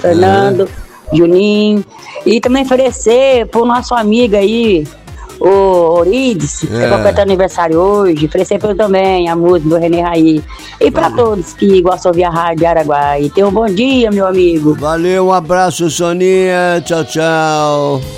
Fernando, Juninho. E também oferecer pro nosso amigo aí, o Orides, que tá completando aniversário hoje. Oferecer pra ele também a música do René Raí. E pra todos que gostam de ouvir a Rádio Araguaia. E tenham um bom dia, meu amigo. Valeu, um abraço, Soninha. Tchau, tchau.